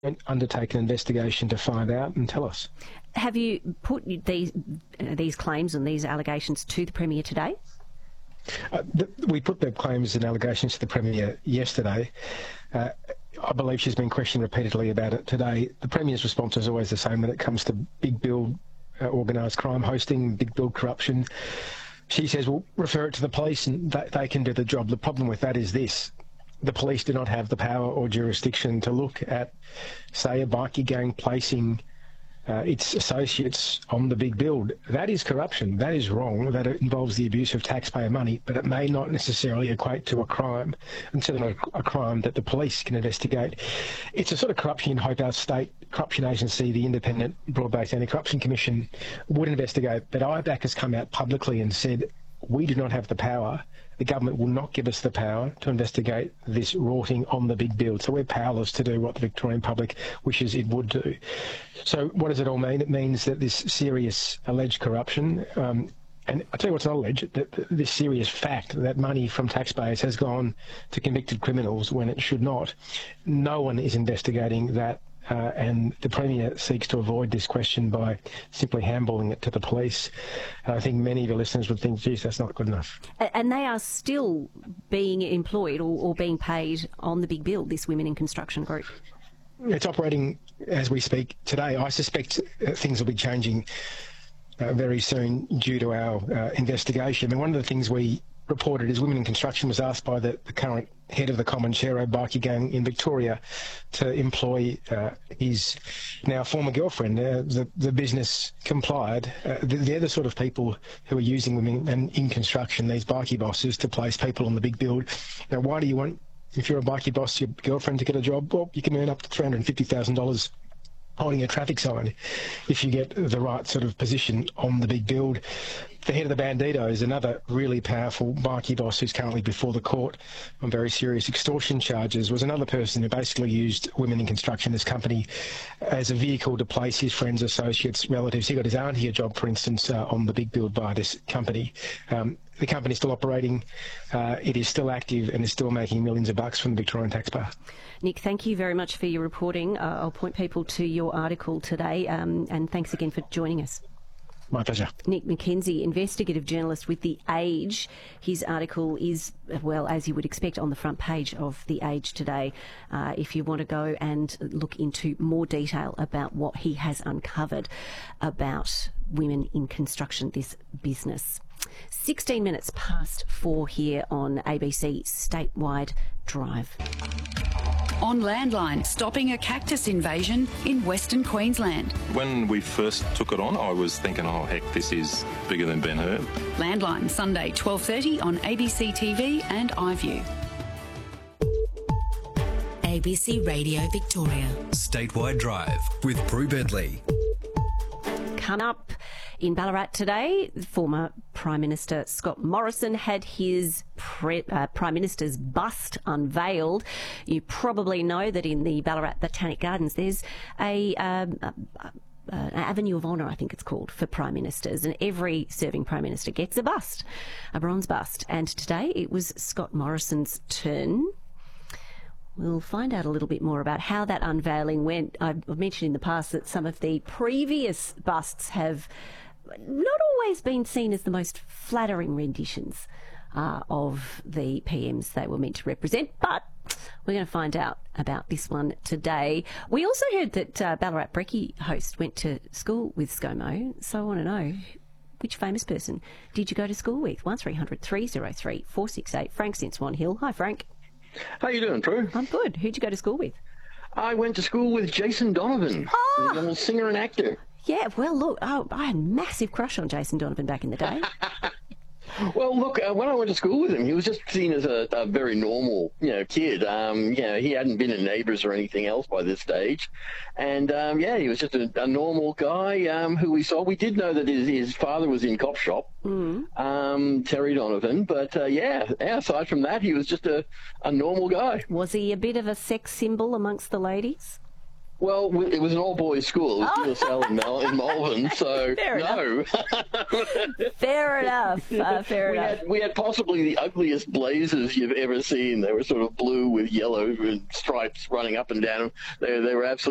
undertake an investigation to find out and tell us. Have you put these claims and these allegations to the Premier today? We put the claims and allegations to the Premier yesterday. I believe she's been questioned repeatedly about it today. The Premier's response is always the same when it comes to big build organised crime hosting, big build corruption. She says, well, refer it to the police and they can do the job. The problem with that is this. The police do not have the power or jurisdiction to look at, say, a bikie gang placing its associates on the big build. That is corruption. That is wrong. That involves the abuse of taxpayer money, but it may not necessarily equate to a crime, and certainly a crime that the police can investigate. It's a sort of corruption in hope our state corruption agency, the Independent Broad-Based Anti-Corruption Commission, would investigate. But IBAC has come out publicly and said, we do not have the power. The government will not give us the power to investigate this rorting on the big build. So we're powerless to do what the Victorian public wishes it would do. So what does it all mean? It means that this serious alleged corruption, and I'll tell you what's not alleged, that this serious fact that money from taxpayers has gone to convicted criminals when it should not. No one is investigating that. And the Premier seeks to avoid this question by simply handballing it to the police. And I think many of your listeners would think, geez, that's not good enough. And they are still being employed or being paid on the big build, this Women in Construction group? It's operating as we speak today. I suspect things will be changing very soon due to our investigation. I mean, one of the things we reported is Women in Construction was asked by the current head of the Comanchero bikie gang in Victoria to employ his now former girlfriend. The business complied. They're the sort of people who are using women in construction, these bikie bosses, to place people on the big build. Now, why do you want, if you're a bikie boss, your girlfriend to get a job? Well, you can earn up to $350,000 holding a traffic sign if you get the right sort of position on the big build. The head of the Bandidos, another really powerful bikie boss who's currently before the court on very serious extortion charges, was another person who basically used Women in Construction, this company, as a vehicle to place his friends, associates, relatives. He got his auntie a job, for instance, on the big build by this company. The company's still operating, it is still active and is still making millions of bucks from the Victorian taxpayer. Nick, thank you very much for your reporting. I'll point people to your article today, and thanks again for joining us. My pleasure. Nick McKenzie, investigative journalist with The Age. His article is, well, as you would expect, on the front page of The Age today. If you want to go and look into more detail about what he has uncovered about women in construction, this business. 16 minutes past 4 here on ABC Statewide Drive. On Landline, stopping a cactus invasion in Western Queensland. When we first took it on, I was thinking, oh, heck, this is bigger than Ben Hur. Landline, Sunday, 12:30 on ABC TV and iView. ABC Radio Victoria. Statewide Drive with Prue Bentley. Coming up in Ballarat today, former Prime Minister Scott Morrison had his Prime Minister's bust unveiled. You probably know that in the Ballarat Botanic Gardens there's an Avenue of Honour, I think it's called, for Prime Ministers, and every serving Prime Minister gets a bust, a bronze bust. And today it was Scott Morrison's turn. We'll find out a little bit more about how that unveiling went. I've mentioned in the past that some of the previous busts have not always been seen as the most flattering renditions of the PMs they were meant to represent, but we're going to find out about this one today. We also heard that Ballarat Brekkie host went to school with ScoMo, so I want to know, which famous person did you go to school with? 1300 303 468. Frank's in Swan Hill. Hi, Frank. How you doing, Prue? I'm good. Who'd you go to school with? I went to school with Jason Donovan, the little singer and actor. Yeah, well, look, I had a massive crush on Jason Donovan back in the day. Well, look, when I went to school with him, he was just seen as a very normal, kid. He hadn't been in Neighbours or anything else by this stage. And, he was just a normal guy who we saw. We did know that his father was in Cop Shop, Terry Donovan. But, aside from that, he was just a normal guy. Was he a bit of a sex symbol amongst the ladies? Well, it was an all-boys school. It was DSL in Malvern, so Fair no. Fair enough. Fair enough. We had possibly the ugliest blazers you've ever seen. They were sort of blue with yellow and stripes running up and down. They were absolutely